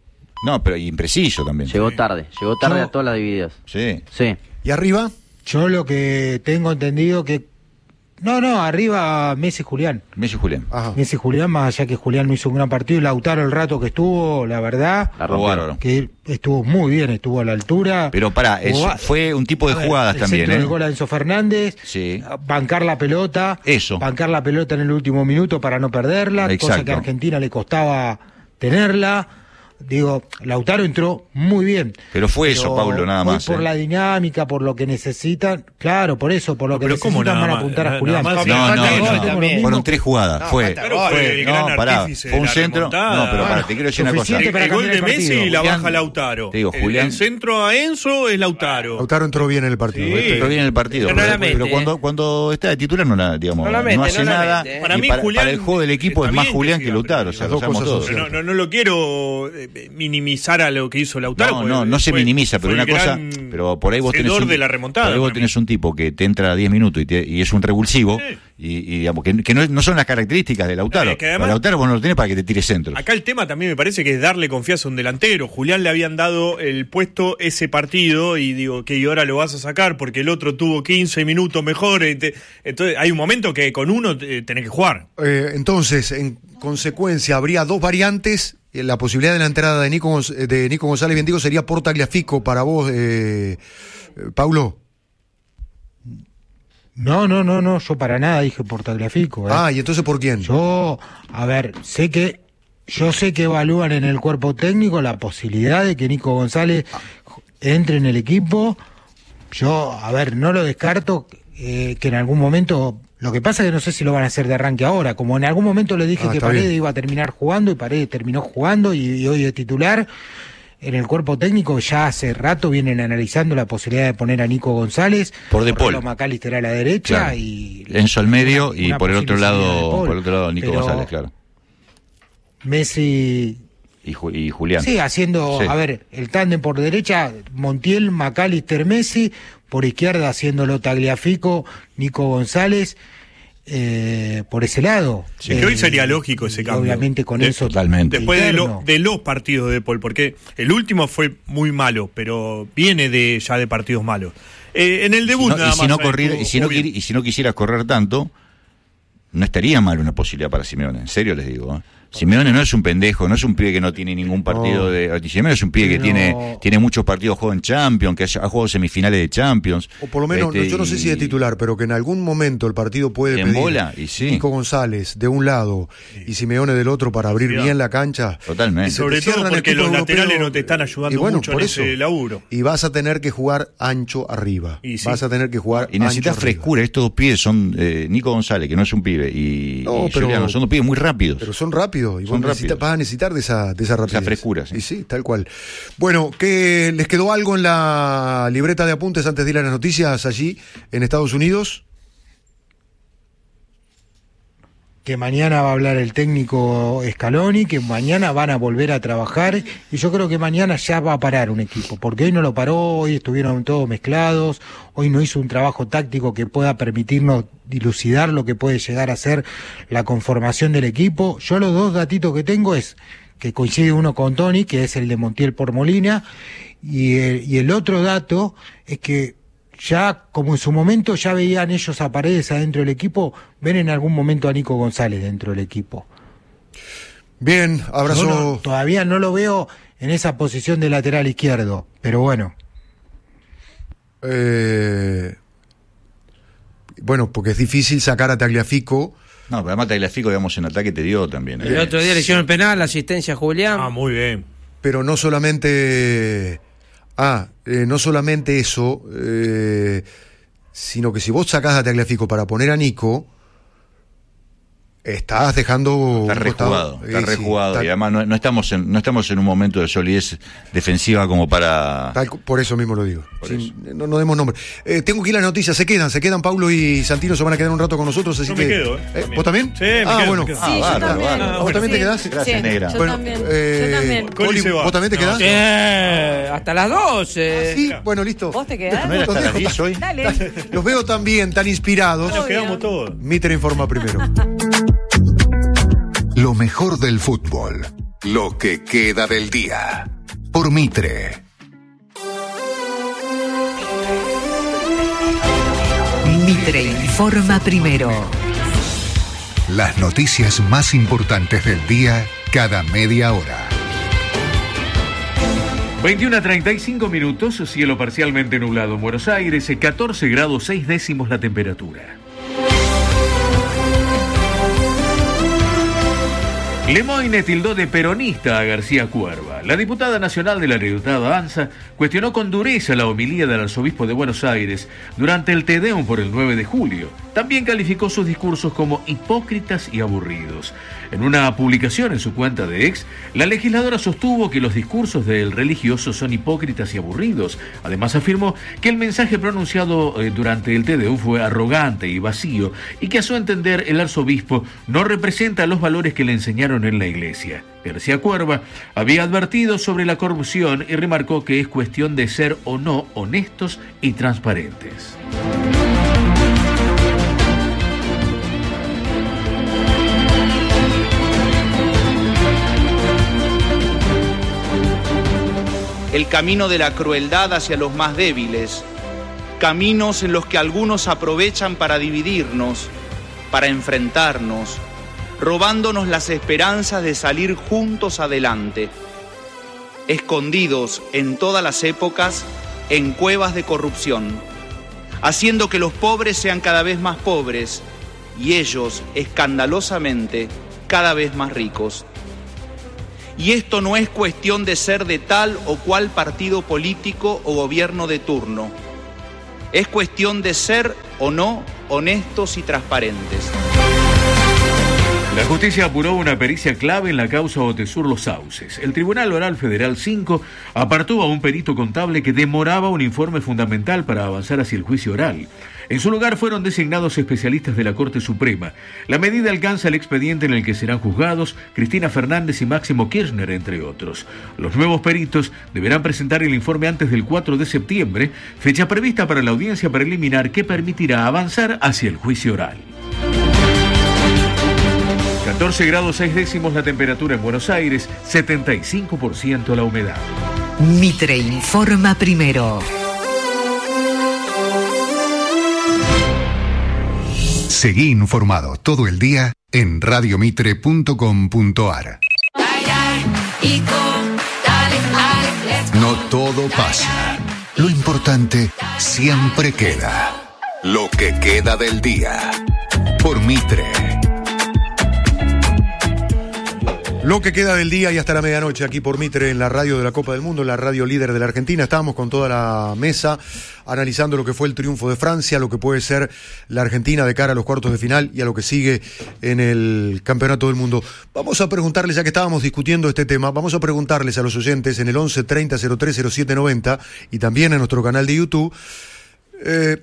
No, pero impreciso también. Llegó tarde, llegó tarde Yo- a todas las divididas. Sí. Sí. ¿Y arriba? Yo lo que tengo entendido que... No, no, arriba Messi y Julián. Messi y Julián. Ajá. Messi y Julián, más allá que Julián no hizo un gran partido, y Lautaro el rato que estuvo, la verdad, La Jugó rompió. bárbaro. que estuvo muy bien, estuvo a la altura. Pero pará, Jugó eso a- fue un tipo de A ver, jugadas el también, centro ¿eh? del gol a Enzo Fernández, Sí. bancar la pelota, Eso. bancar la pelota en el último minuto para no perderla, cosa Exacto. que a Argentina le costaba tenerla. Digo, Lautaro entró muy bien. Pero fue eso, Paulo, nada hoy más, por ¿eh? la dinámica, por lo que necesitan, claro, por eso, por lo No, que pero ¿cómo necesitan nada van a más? apuntar a Nada Julián. más. No, falta no, gol no. también. Fueron tres jugadas. No, fue. falta Claro, gol. fue el No, gran pará, artífice fue un de la centro. remontada. No, pero pará, Bueno, te quiero decir una cosa. suficiente El, para el gol cambiar de el Messi partido. la Julián- baja Lautaro. te digo, El- Julián- El, centro a Enzo es Lautaro. Lautaro entró bien en el partido. Sí. ¿eh? Pero viene el partido. Pero no Pero, la mete, pero ¿eh? cuando, cuando está de titular no, la, digamos, No la no, mete, hace no la nada. mete, ¿eh? Y Para mí, para, Julián, para el juego del equipo está es más bien Julián que que siga Lautaro. O sea, Las lo dos sabemos cosas todos. son No, no, no lo quiero eh, minimizar a lo que hizo Lautaro. No, porque no, no se fue- minimiza, pero fue una el cosa, gran pero por ahí vos tenés hacedor un, de la remontada. por ahí vos para mí. tenés un tipo que te entra a diez minutos y, te- y es un revulsivo, Sí. y, y digamos que, que no, no son las características de Lautaro. Es que además- Para Lautaro vos no lo tenés para que te tire centros. Acá el tema también me parece que es darle confianza a un delantero. Julián le habían dado el puesto ese partido y digo que y ahora lo vas a sacar porque el otro tuvo quince minutos mejor. y te- Entonces hay un momento que con uno eh, tenés que jugar. Eh, entonces, en consecuencia, habría dos variantes. Eh, La posibilidad de la entrada de Nico, Gonz- de Nico González Bendigo sería por Tagliafico para vos, eh, eh, Paulo. No, no, no, no, yo para nada dije por Tagliafico. ¿eh? Ah, ¿y entonces por quién? Yo, a ver, sé que yo sé que evalúan en el cuerpo técnico la posibilidad de que Nico González entre en el equipo. Yo, a ver, no lo descarto eh, que en algún momento. Lo que pasa es que no sé si lo van a hacer de arranque ahora. Como en algún momento le dije Ah, que está Paredes bien. iba a terminar jugando y Paredes terminó jugando y, y hoy es titular. En el cuerpo técnico ya hace rato vienen analizando la posibilidad de poner a Nico González Por De Paul. ponerlo a McAllister a la derecha Claro. y Enzo al medio una- y una por el otro posible salida de lado, Paul. por el otro lado Nico Pero González, claro. Messi Y, Ju- y Julián. sí, haciendo, Sí. a ver, el tándem por derecha, Montiel, McAllister, Messi, por izquierda haciéndolo Tagliafico, Nico González, eh, por ese lado. Sí, que hoy sería lógico ese cambio. Obviamente con de, eso. Totalmente. Después de, lo, de los partidos de Paul, porque el último fue muy malo, pero viene de ya de partidos malos. Eh, en el debut Si no, nada y si más. no corriera, y si no, bien. quiri- y si no quisiera correr tanto, no estaría mal una posibilidad para Simeone. En serio les digo. ¿eh? Simeone no es un pendejo, no es un pibe que no tiene ningún partido No. de. Simeone es un pibe que No. tiene tiene muchos partidos juego en Champions, que ha ha jugado semifinales de Champions. O por lo menos, Este, yo no sé y- si es titular, pero que en algún momento el partido puede En pedir bola, y sí. Nico González de un lado y Simeone del otro para abrir Sí. bien la cancha. Totalmente. Y se Sobre te cierran todo porque equipos los europeos. laterales no te están ayudando Y bueno, mucho por en eso. ese laburo. Y vas a tener que jugar ancho arriba. Y sí. Vas a tener que jugar Y necesitas ancho arriba. frescura. Estos dos pibes son eh, Nico González, que no es un pibe, y, No, y pero- Juliano, son dos pibes muy rápidos. Pero son rápidos y Son vos necesitas, rápidos. vas a necesitar de esa, de esa rapidez. frescura, sí. Y sí, tal cual. Bueno, ¿qué, ¿les quedó algo en la libreta de apuntes antes de ir a las noticias allí en Estados Unidos? Que mañana va a hablar el técnico Scaloni, que mañana van a volver a trabajar, y yo creo que mañana ya va a parar un equipo, porque hoy no lo paró, hoy estuvieron todos mezclados, hoy no hizo un trabajo táctico que pueda permitirnos dilucidar lo que puede llegar a ser la conformación del equipo. Yo los dos datitos que tengo es que coincide uno con Tony, que es el de Montiel por Molina, y el, y el otro dato es que ya, como en su momento ya veían ellos a Paredes adentro del equipo, ven en algún momento a Nico González dentro del equipo. Bien, abrazo. Yo no- todavía no lo veo en esa posición de lateral izquierdo, pero bueno. Eh, bueno, porque es difícil sacar a Tagliafico. No, pero además Tagliafico, digamos, en ataque te dio también. El ¿eh? otro día le hicieron el penal, la asistencia a Julián. Ah, muy bien. Pero no solamente. Ah, eh, no solamente eso, eh, sino que si vos sacás a Tagliafico para poner a Nico, estás dejando. Está un rejugado, costado- está eh, sí, rejugado. tal- Y además no, no estamos en, no estamos en un momento de solidez defensiva como para. tal cu- por eso mismo lo digo. Por Sin- no, no demos nombre. Eh, tengo que ir a las noticias, se quedan, se quedan. Paulo y Santino se van a quedar un rato con nosotros, así Yo que. me quedo, ¿eh? Eh, También. ¿Vos también? Sí, me ah, quedo, bueno. me quedo. Sí, Ah, yo bárbaro, también. bárbaro. ¿Vos también te Sí, quedás? Gracias, sí, negra. Yo Bueno, también. eh, yo también. Coli Coli, se va. ¿vos también te No, quedás? sí. Eh, hasta las doce. Sí, bueno, listo. ¿Vos te quedás? ¿No era hasta las Los dejo. diez hoy? Dale. Los veo tan bien, tan inspirados. Nos Obvio. quedamos todos. Mitre informa primero. Lo mejor del fútbol. Lo que queda del día. Por Mitre. Mitre informa primero. Las noticias más importantes del día cada media hora. veintiuno a treinta y cinco minutos, cielo parcialmente nublado en Buenos Aires, catorce grados seis décimos la temperatura. Lemoyne tildó de peronista a García Cuerva. La diputada nacional de la Libertad Avanza cuestionó con dureza la homilía del arzobispo de Buenos Aires durante el Te Deum por el nueve de julio. También calificó sus discursos como hipócritas y aburridos. En una publicación en su cuenta de ex, la legisladora sostuvo que los discursos del religioso son hipócritas y aburridos. Además afirmó que el mensaje pronunciado eh, durante el Te Deum fue arrogante y vacío y que a su entender el arzobispo no representa los valores que le enseñaron en la iglesia. García Cuerva había advertido sobre la corrupción y remarcó que es cuestión de ser o no honestos y transparentes. El camino de la crueldad hacia los más débiles, caminos en los que algunos aprovechan para dividirnos, para enfrentarnos, robándonos las esperanzas de salir juntos adelante, escondidos en todas las épocas en cuevas de corrupción, haciendo que los pobres sean cada vez más pobres y ellos, escandalosamente, cada vez más ricos. Y esto no es cuestión de ser de tal o cual partido político o gobierno de turno. Es cuestión de ser o no honestos y transparentes. La justicia apuró una pericia clave en la causa Otesur Los Sauces. El Tribunal Oral Federal cinco apartó a un perito contable que demoraba un informe fundamental para avanzar hacia el juicio oral. En su lugar fueron designados especialistas de la Corte Suprema. La medida alcanza el expediente en el que serán juzgados Cristina Fernández y Máximo Kirchner, entre otros. Los nuevos peritos deberán presentar el informe antes del cuatro de septiembre, fecha prevista para la audiencia preliminar que permitirá avanzar hacia el juicio oral. catorce grados seis décimos la temperatura en Buenos Aires, setenta y cinco por ciento la humedad. Mitre informa primero. Seguí informado todo el día en radio mitre punto com punto a r. No todo pasa. Lo importante siempre queda. Lo que queda del día. Por Mitre. Lo que queda del día y hasta la medianoche aquí por Mitre en la radio de la Copa del Mundo, en la radio líder de la Argentina. Estábamos con toda la mesa analizando lo que fue el triunfo de Francia, lo que puede ser la Argentina de cara a los cuartos de final y a lo que sigue en el Campeonato del Mundo. Vamos a preguntarles, ya que estábamos discutiendo este tema, vamos a preguntarles a los oyentes en el once treinta cero tres cero siete noventa y también en nuestro canal de YouTube eh,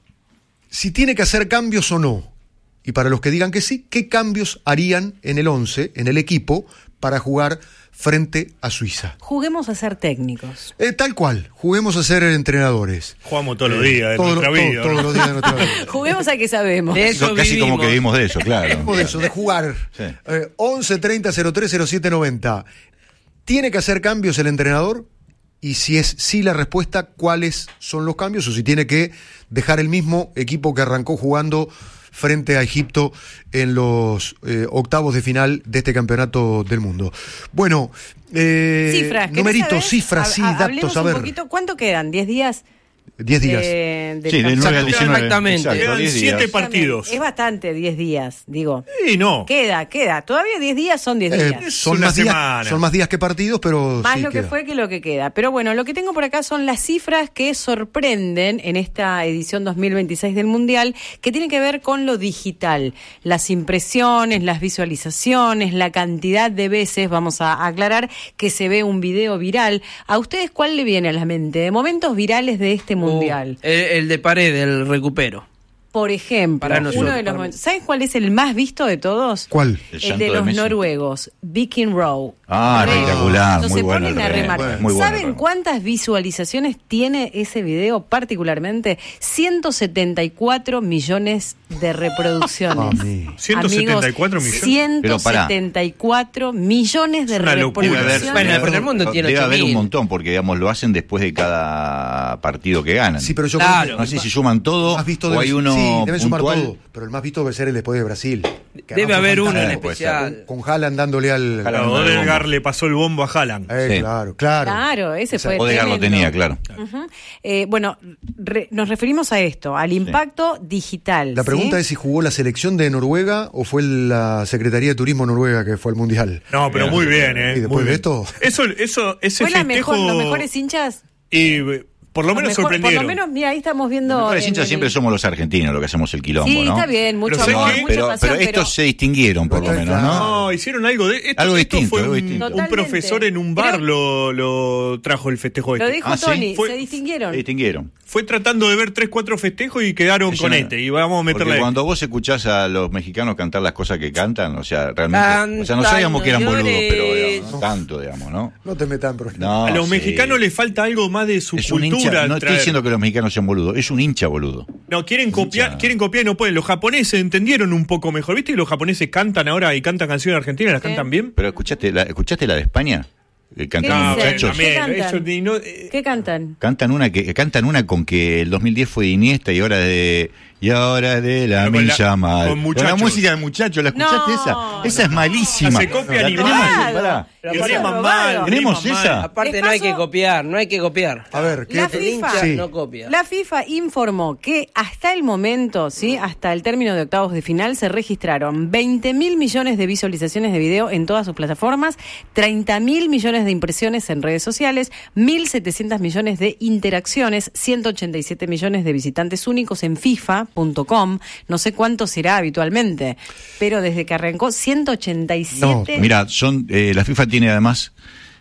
si tiene que hacer cambios o no. Y para los que digan que sí, ¿qué cambios harían en el once, en el equipo, para jugar frente a Suiza? Juguemos a ser técnicos. Eh, tal cual, juguemos a ser entrenadores. Jugamos todos los días de todo, nuestra todo, vida. Todos ¿no? los días de nuestra vida. Juguemos a que sabemos. De eso Casi vivimos. como que vivimos de eso, claro. Vivimos de eso, de jugar. Sí. Eh, once treinta cero tres cero siete noventa. ¿Tiene que hacer cambios el entrenador? Y si es sí la respuesta, ¿cuáles son los cambios? O si tiene que dejar el mismo equipo que arrancó jugando frente a Egipto en los eh, octavos de final de este campeonato del mundo. Bueno, eh, cifras, numeritos, cifras, sí, ha, datos, a ver. Un poquito, ¿cuánto quedan? ¿diez días? diez días. De, de Sí, del nueve al diecinueve. Exactamente. Exacto, Quedan diez siete días. partidos. Es bastante, diez días, digo. Y no. Queda, queda. Todavía diez días son diez Eh, días. son, una más días, semana. son más días que partidos, pero Más sí lo que queda. fue que lo que queda. Pero bueno, lo que tengo por acá son las cifras que sorprenden en esta edición dos mil veintiséis del Mundial, que tienen que ver con lo digital. Las impresiones, las visualizaciones, la cantidad de veces, vamos a aclarar, que se ve un video viral. ¿A ustedes cuál le viene a la mente de momentos virales de este Mundial? Uh, el, el de pared, el recupero. Por ejemplo, Para nosotros, uno de los para momentos. ¿Saben cuál es el más visto de todos? ¿Cuál? El El llanto de de los Messi. noruegos, Viking Row. Ah, Re. espectacular, Entonces muy bueno ponen el a re. remar. Muy bueno ¿Saben el re. cuántas visualizaciones tiene ese video particularmente? ciento setenta y cuatro millones de reproducciones. Mami. ciento setenta y cuatro millones. ciento setenta y cuatro millones de Es una locura. reproducciones. Bueno, pero el mundo tiene Debe ocho haber un mil. montón, porque digamos lo hacen después de cada partido que ganan. Sí, pero yo Claro. creo No sé si suman todo más visto o debe- hay uno sí, deben sumar puntual. todo, pero el más visto debe ser el después de Brasil. Que Debe además fue haber uno en fantástico. puede ser. especial. Con Haaland dándole al... Haaland. A Odegaard le pasó el bombo a Haaland. Eh, Sí. Claro, claro. Claro, ese fue Odegaard lo tremendo. tenía, claro. Ujú. Eh, bueno, re- nos referimos a esto, al impacto digital. La pregunta ¿sí? es si jugó la selección de Noruega o fue la Secretaría de Turismo Noruega que fue al Mundial. No, pero muy bien, ¿eh? Y después Muy de bien. esto... Eso, eso, ese ¿Fue la festejo. mejor, los mejores hinchas? Y eh, por lo Los menos mejor- sorprendieron. Por lo menos, mira, ahí estamos viendo... Los mejores en hinchas el- siempre somos los argentinos, lo que hacemos el quilombo, Sí, ¿no? está bien, mucho Pero amor, sé que- mucha pero, pasión, pero estos se distinguieron, por lo Pero menos, ¿no? No, hicieron algo de esto, Algo esto distinto, fue algo un, distinto. un Totalmente. profesor en un bar Creo- lo, lo trajo el festejo Lo este. dijo Ah, ¿sí? Tony, Fue- se distinguieron. Se distinguieron. Fue tratando de ver tres, cuatro festejos y quedaron Eso con no- este. Y vamos a meterle. Porque cuando vos escuchás a los mexicanos cantar las cosas que cantan, o sea, realmente. O sea, no Cantando sabíamos que eran boludos, llores. pero digamos, no tanto, digamos, ¿no? No te metan en problemas. No, a los sí. mexicanos les falta algo más de su Es un cultura. hincha. No estoy traer. diciendo que los mexicanos sean boludos, es un hincha boludo. No, quieren copiar, hincha. quieren copiar y no pueden. Los japoneses entendieron un poco mejor. ¿Viste que los japoneses cantan ahora y cantan canciones argentinas? ¿Las Sí. cantan bien? Pero escuchaste la, ¿escuchaste la de España? Que cantan ¿Qué los dicen? muchachos. ¿Qué También, cantan? ellos ni no- eh, ¿Qué cantan? Cantan una que cantan una con que el dos mil diez fue de Iniesta y ahora de y ahora de la Pero con la- Milla Mal. con Con muchachos. la música del muchacho, ¿la escuchaste No, esa? Esa es malísima. Se copia La ni tenemos, mal. pará. y Eso riman es robado. mal. ¿Tenemos riman esa? mal. Aparte Les no hay paso- que copiar, no hay que copiar. A ver, ¿qué La te- El FIFA. hincha Sí. no copia. La FIFA informó que hasta el momento, sí, hasta el término de octavos de final, se registraron veinte mil millones de visualizaciones de video en todas sus plataformas, treinta mil millones de impresiones en redes sociales, mil setecientos millones de interacciones, ciento ochenta y siete millones de visitantes únicos en FIFA punto com. No sé cuánto será habitualmente, pero desde que arrancó, ciento ochenta y siete. No, Mira, son eh, la FIFA tiene además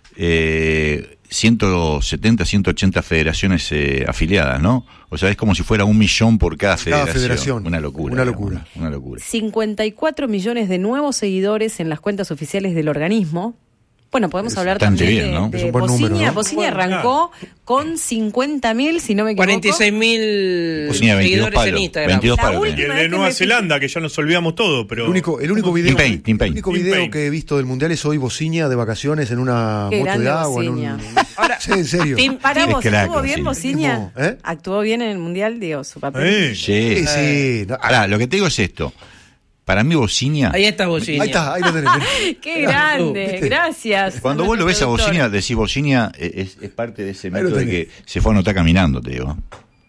eh, ciento setenta, ciento ochenta federaciones eh, afiliadas, ¿no? O sea, es como si fuera un millón por cada federación. Cada federación. Una locura. Una digamos, locura. Una locura. cincuenta y cuatro millones de nuevos seguidores en las cuentas oficiales del organismo. Bueno, podemos Es hablar bastante también bien, de, ¿no? de Es un buen Bosnia. número, ¿no? Bosnia Bueno, arrancó con cincuenta mil, si no me equivoco. cuarenta y seis mil Bosnia, veintidós seguidores en palos, Instagram. veintidós La palos. última Y el vez de que Nueva me fijé- Zelanda, que ya nos olvidamos todo, pero... El único, el único video, Tim Payne, Tim Payne. el único Tim video Payne. que he visto del mundial es hoy Bosnia de vacaciones en una Qué moto grande de agua. En un... Bosnia. Ahora, Sí, en serio. Tim- Para Es vos, crack, ¿actuó bien Bosnia. Bosnia? ¿Eh? ¿Actuó bien en el Mundial? Digo, su papel. Eh, Sí. Sí, sí. No, Ahora, lo que te digo es esto. Para mí, Bosnia. ahí está Bosnia. ahí está, ahí lo tenés. ¡Qué grande! ¿Viste? Gracias. Cuando vos lo ves a Productor. Bosnia, decís Bosnia es, es parte de ese Ahí lo método de tenés. que se fue a anotar caminando, te digo.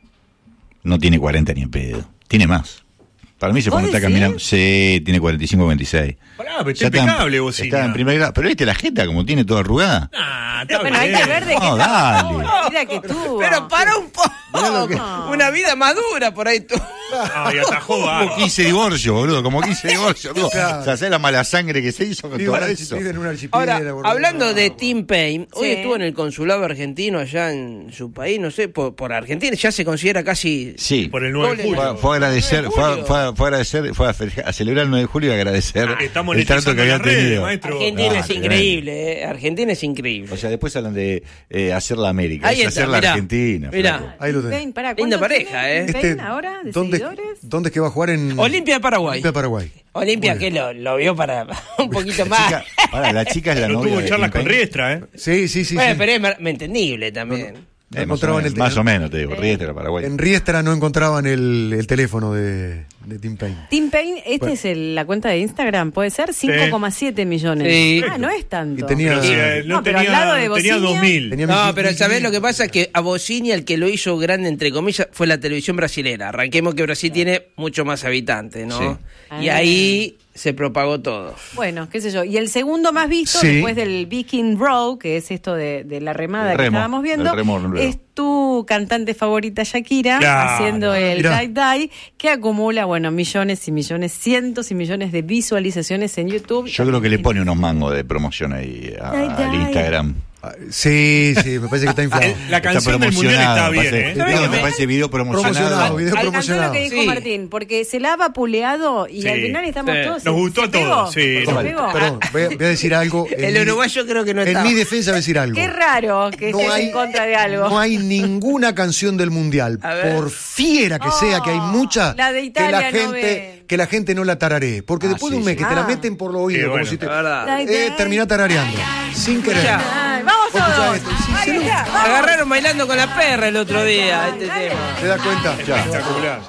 No tiene cuarenta ni en pedo. Tiene más. Para mí se fue a ¿Vos anotar decís? caminando. Sí, tiene cuarenta y cinco, cuarenta y seis. Pará, pero está Ya está en- impecable, Bosnia. Está en primer grado. Pero viste la jeta como tiene toda arrugada. Ah, está Bueno, hay bien. que ver de qué No, está dale. la vida que tuvo. Pero para un poco. que- Una vida madura por ahí tú. Ay, atajó Como bárbaro. quince divorcios, boludo. Como quince divorcios. boludo. Claro. O sea, ¿sabés la mala sangre que se hizo con Vive todo en una eso? archi- vive en una archipiélago, Ahora, boludo. hablando de Tim Payne, hoy Sí. estuvo en el consulado argentino allá en su país, no sé, por, por Argentina, ya se considera casi... Sí. Por el nueve de Doble. Fue, julio. fue a agradecer, nueve de fue, a- julio. fue, a- fue a agradecer, fue a, fe- a celebrar el nueve de julio y agradecer Estamos el trato que monetizando había las redes, tenido. maestro. Argentina Ah, es tremendo. increíble, eh. Argentina es increíble. O sea, después hablan de eh, hacer la América, Ahí es está, hacer la mirá, Argentina. mirá. flaco. Ahí lo tenés. Payne, pará, Linda ¿cuánto pareja, tiene ¿eh? Payne Este, ahora de ¿dónde, seguidores? ¿Dónde es que va a jugar en Olimpia de Paraguay. Olimpia de Paraguay? Olimpia Bueno. que lo, lo vio para un poquito La más. chica, pará, la chica es la Pero novia tuvo de charlas Tim con Payne. Riestra, ¿eh? Sí, sí, sí. bueno, sí. pero es mer- entendible también. No Eh, más, o encontraban menos, el más tel- o menos, te digo, Riestra, Paraguay. En Riestra no encontraban el, el teléfono de, de Tim Payne. Tim Payne, esta Bueno. es el- la cuenta de Instagram, ¿puede ser? cinco coma siete millones. Sí. Ah, no es tanto. Y tenía- Pero, eh, no, No, pero al tenía, lado de tenía Bosnia- dos mil. Tenía No, mil- pero mil- ¿sabés lo que pasa? Que a Bosnia el que lo hizo grande, entre comillas, fue la televisión brasilera. Arranquemos que Brasil tiene mucho más habitantes, ¿no? Sí. Y Ah. ahí se propagó todo. Bueno, qué sé yo. Y el segundo más visto, Sí. después del Viking Row, que es esto de, de la remada El que remo, estábamos viendo, el remo noruego. es tu cantante favorita Shakira Claro. haciendo el Mirá. Die Die, que acumula, bueno, millones y millones, cientos y millones de visualizaciones en YouTube. Yo creo que le pone unos mangos de promoción ahí a- Ay, al ay. Instagram. Ah, Sí, sí, me parece que está inflado. La Está canción del mundial está promocionado, bien, parece- ¿eh? no, ¿Sabés me que me- parece video promocionado. Promocionado, video Al promocionado. lo que dijo Sí. Martín, porque se la ha vapuleado y Sí. al final estamos Sí. todos... Nos gustó ¿se a todos, pegó? sí. ¿Se Perdón, pegó? perdón, voy a, voy a decir algo. En El mi- uruguayo creo que no En está. mi defensa voy a decir algo. Qué raro que estés en contra de algo. No hay ninguna canción del mundial, A ver. por fiera que sea, que hay mucha, la de Italia que la no gente, ve. que la gente no la tararee. Porque Ah, después de sí, un mes sí. que te la Ah. meten por los oídos, Sí, como bueno, si te, la verdad. La- eh, terminás tarareando, sin querer. Ya. Ay, vamos Vos escuchá todos. esto, sí, Ahí sí, no. está, vamos. Agarraron bailando con la perra el otro día, este Dale. tema. ¿Te das cuenta? Espectacular.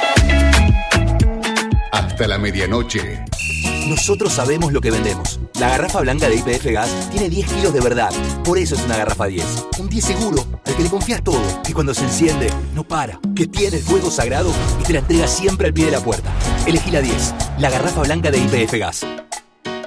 Hasta la medianoche. Nosotros sabemos lo que vendemos. La garrafa blanca de Y P F Gas tiene diez kilos de verdad. Por eso es una garrafa diez. Un diez seguro, al que le confías todo. Que cuando se enciende, no para. Que tiene el fuego sagrado y te la entrega siempre al pie de la puerta. Elegí la diez, la garrafa blanca de Y P F Gas.